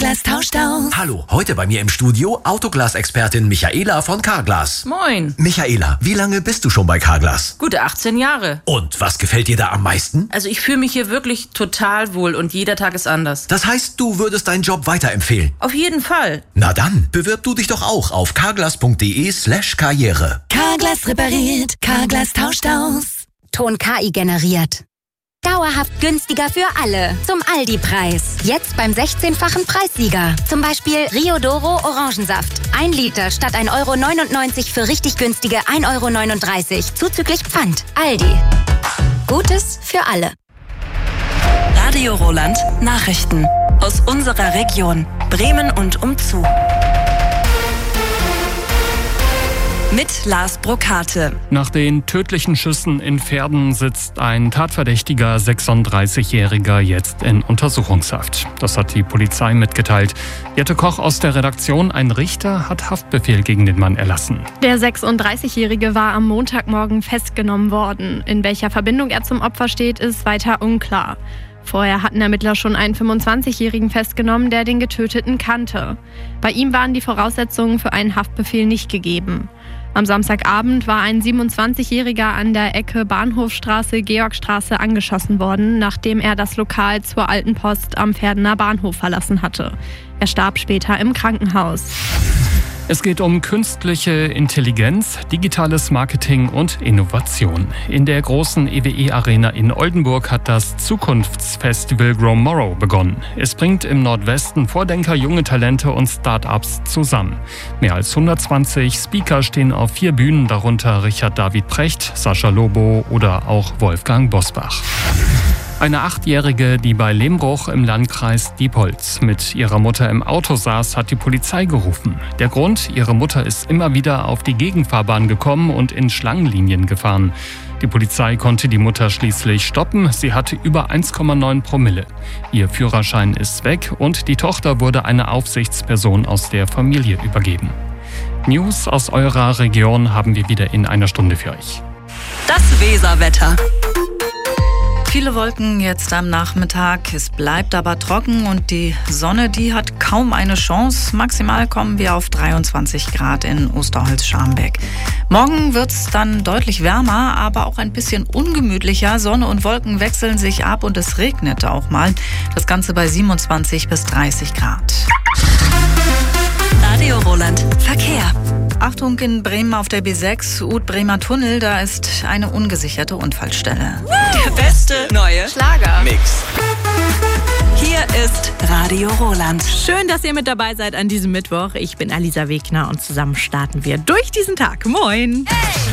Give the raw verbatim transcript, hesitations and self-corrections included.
Carglass tauscht aus. Hallo, heute bei mir im Studio Autoglas-Expertin Michaela von Carglass. Moin. Michaela, wie lange bist du schon bei Carglass? Gute achtzehn Jahre. Und was gefällt dir da am meisten? Also ich fühle mich hier wirklich total wohl und jeder Tag ist anders. Das heißt, du würdest deinen Job weiterempfehlen? Auf jeden Fall. Na dann, bewirb du dich doch auch auf carglass.de slash karriere. Carglass repariert, Carglass tauscht aus. Ton K I generiert. Dauerhaft günstiger für alle. Zum Aldi-Preis. Jetzt beim sechzehnfachen Preissieger. Zum Beispiel Rio Doro Orangensaft. Ein Liter statt ein Euro neunundneunzig für richtig günstige ein Euro neununddreißig. Zuzüglich Pfand. Aldi. Gutes für alle. Radio Roland Nachrichten. Aus unserer Region. Bremen und umzu. Mit Lars Brokate. Nach den tödlichen Schüssen in Verden sitzt ein tatverdächtiger sechsunddreißigjähriger jetzt in Untersuchungshaft. Das hat die Polizei mitgeteilt. Jette Koch aus der Redaktion, ein Richter hat Haftbefehl gegen den Mann erlassen. Der sechsunddreißigjährige war am Montagmorgen festgenommen worden. In welcher Verbindung er zum Opfer steht, ist weiter unklar. Vorher hatten Ermittler schon einen fünfundzwanzigjährigen festgenommen, der den Getöteten kannte. Bei ihm waren die Voraussetzungen für einen Haftbefehl nicht gegeben. Am Samstagabend war ein siebenundzwanzigjähriger an der Ecke Bahnhofstraße-Georgstraße angeschossen worden, nachdem er das Lokal zur Alten Post am Verdener Bahnhof verlassen hatte. Er starb später im Krankenhaus. Es geht um künstliche Intelligenz, digitales Marketing und Innovation. In der großen E W E-Arena in Oldenburg hat das Zukunftsfestival Growmorrow begonnen. Es bringt im Nordwesten Vordenker, junge Talente und Start-ups zusammen. Mehr als hundertzwanzig Speaker stehen auf vier Bühnen, darunter Richard David Precht, Sascha Lobo oder auch Wolfgang Bosbach. Eine Achtjährige, die bei Lehmbruch im Landkreis Diepholz mit ihrer Mutter im Auto saß, hat die Polizei gerufen. Der Grund: ihre Mutter ist immer wieder auf die Gegenfahrbahn gekommen und in Schlangenlinien gefahren. Die Polizei konnte die Mutter schließlich stoppen. Sie hatte über eins Komma neun Promille. Ihr Führerschein ist weg und die Tochter wurde einer Aufsichtsperson aus der Familie übergeben. News aus eurer Region haben wir wieder in einer Stunde für euch. Das Weserwetter. Viele Wolken jetzt am Nachmittag. Es bleibt aber trocken und die Sonne, die hat kaum eine Chance. Maximal kommen wir auf dreiundzwanzig Grad in Osterholz-Scharmbeck. Morgen wird es dann deutlich wärmer, aber auch ein bisschen ungemütlicher. Sonne und Wolken wechseln sich ab und es regnet auch mal. Das Ganze bei siebenundzwanzig bis dreißig Grad. Radio Roland Verkehr. Achtung, in Bremen auf der B sechs, Ut-Bremer Tunnel, da ist eine ungesicherte Unfallstelle. Der beste neue Schlager. Mix. Hier ist Radio Roland. Schön, dass ihr mit dabei seid an diesem Mittwoch. Ich bin Alisa Wegner und zusammen starten wir durch diesen Tag. Moin! Hey.